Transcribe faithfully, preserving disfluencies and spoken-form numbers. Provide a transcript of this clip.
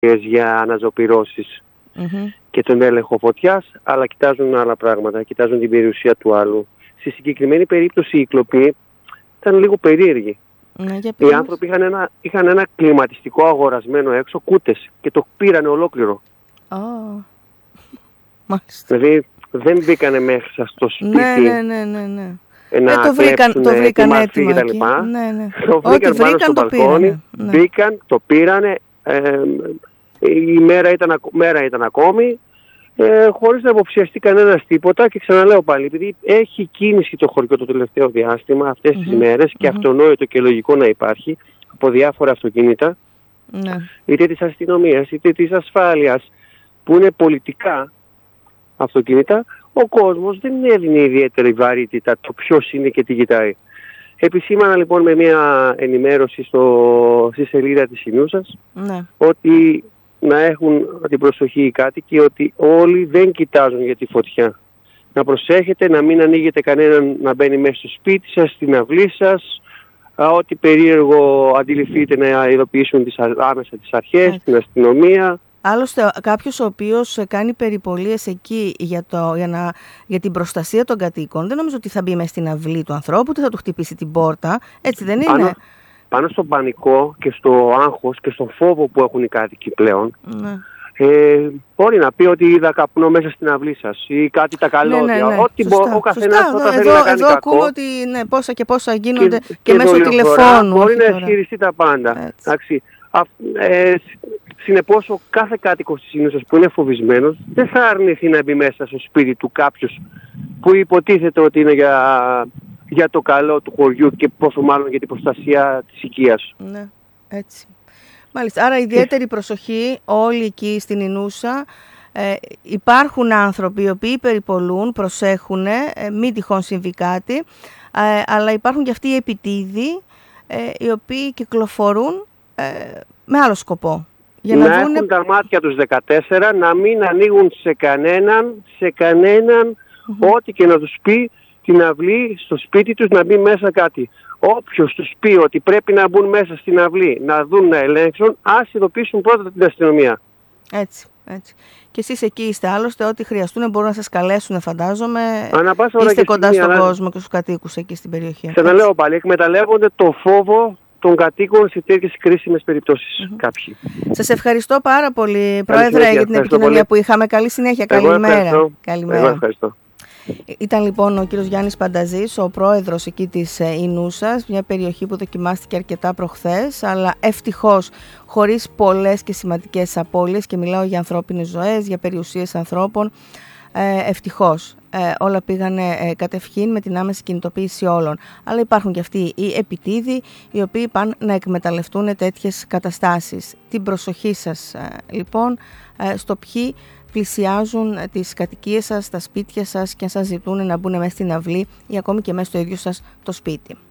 για αναζωπυρώσεις Mm-hmm. και τον έλεγχο φωτιάς, αλλά κοιτάζουν άλλα πράγματα, κοιτάζουν την περιουσία του άλλου. Στη συγκεκριμένη περίπτωση η κλοπή ήταν λίγο περίεργη. Ναι, για οι άνθρωποι είχαν ένα, είχαν ένα κλιματιστικό αγορασμένο έξω, κούτες, και το πήρανε ολόκληρο. Oh. Μάλιστα. Δηλαδή δεν μπήκανε μέσα στο σπίτι. Ναι, ναι, ναι, ναι, ναι. Να ε, το βρήκαν, το βρήκαν έτοιμο εκεί. Ναι, ναι. Το βρήκαν πάνω στο το μπαλκόνι, ναι. μπήκαν, το πήρανε. Ε, η μέρα ήταν, μέρα ήταν ακόμη, ε, χωρίς να υποψιαστεί κανένας τίποτα, και ξαναλέω πάλι, επειδή έχει κίνηση το χωριό το τελευταίο διάστημα αυτές τις mm-hmm. μέρες, και mm-hmm. αυτονόητο και λογικό να υπάρχει από διάφορα αυτοκίνητα, ναι. είτε της αστυνομίας είτε της ασφάλειας, που είναι πολιτικά αυτοκίνητα, ο κόσμος δεν έδινε ιδιαίτερη βαρύτητα το ποιος είναι και τι κοιτάει. Επισήμανα λοιπόν με μια ενημέρωση στο, στη σελίδα της Ινούσας, ναι. ότι να έχουν την προσοχή οι κάτοικοι ότι όλοι δεν κοιτάζουν για τη φωτιά. Να προσέχετε να μην ανοίγετε κανέναν να μπαίνει μέσα στο σπίτι σας, στην αυλή σας, ό,τι περίεργο αντιληφθείτε να ειδοποιήσουν τις, άμεσα τις αρχές, την αστυνομία. Άλλωστε, κάποιος ο οποίος κάνει περιπολίες εκεί για, το, για, να, για την προστασία των κατοίκων, δεν νομίζω ότι θα μπει μέσα στην αυλή του ανθρώπου, ούτε θα του χτυπήσει την πόρτα. Έτσι δεν είναι? Πάνω, πάνω στον πανικό και στο άγχος και στον φόβο που έχουν οι κάτοικοι πλέον, ναι. ε, μπορεί να πει ότι είδα καπνό μέσα στην αυλή σας ή κάτι τα καλώδια. Ναι, ναι, ναι. Ό,τι σωστά, ο καθένας σωστά. όταν Εδώ, θέλει να κάνει εδώ κακό, ακούμε ότι ναι, πόσα και πόσα γίνονται και, και, και μέσω τηλεφώνου. Μπορεί να ισχυριστεί τα πάντα. Α, ε, συνεπώς ο κάθε κάτοικος της Ινούσας που είναι φοβισμένος δεν θα αρνηθεί να μπει μέσα στο σπίτι του κάποιος που υποτίθεται ότι είναι για, για το καλό του χωριού και πόσο μάλλον για την προστασία της οικίας. Ναι, έτσι. Μάλιστα, άρα ιδιαίτερη προσοχή όλοι εκεί στην Ινούσα. Ε, υπάρχουν άνθρωποι οι οποίοι περιπολούν, προσέχουν, ε, μην τυχόν συμβεί κάτι, ε, αλλά υπάρχουν και αυτοί οι επιτίδοι ε, οι οποίοι κυκλοφορούν ε, με άλλο σκοπό. Για να, να δούνε... έχουν τα μάτια τους δεκατέσσερα, να μην ανοίγουν σε κανέναν, σε κανέναν mm-hmm. ό,τι και να τους πει την αυλή στο σπίτι τους να μπει μέσα κάτι. Όποιος τους πει ότι πρέπει να μπουν μέσα στην αυλή, να δουν, να ελέγξουν, ας ειδοποιήσουν πρώτα την αστυνομία. Έτσι, έτσι. Και εσείς εκεί είστε άλλωστε, ό,τι χρειαστούν μπορούν να σας καλέσουν, φαντάζομαι. Είστε κοντά στιγμή, στον αλλά... κόσμο και στους κατοίκους εκεί στην περιοχή. Ξαναλέω πάλι, εκμεταλλεύονται το φόβο των κατοίκων σε τέτοιες κρίσιμες περιπτώσεις mm-hmm. κάποιοι. Σας ευχαριστώ πάρα πολύ, Πρόεδρε, για την επικοινωνία πολύ. που είχαμε. Καλή συνέχεια, καλημέρα. Καλημέρα. Εγώ ευχαριστώ. Ήταν λοιπόν ο κύριος Γιάννης Πανταζής, ο πρόεδρος εκεί της Ινούσας, μια περιοχή που δοκιμάστηκε αρκετά προχθές, αλλά ευτυχώς χωρίς πολλές και σημαντικές απώλειες, και μιλάω για ανθρώπινες ζωές, για περιουσίες ανθρώπων. Ε, ευτυχώς ε, όλα πήγανε ε, κατευχήν με την άμεση κινητοποίηση όλων. Αλλά υπάρχουν και αυτοί οι επιτίδοι οι οποίοι πάνε να εκμεταλλευτούν τέτοιες καταστάσεις. Την προσοχή σας ε, λοιπόν ε, στο ποιοι πλησιάζουν τις κατοικίες σας, τα σπίτια σας και σας ζητούν να μπουν μέσα στην αυλή ή ακόμη και μέσα στο ίδιο σας το σπίτι.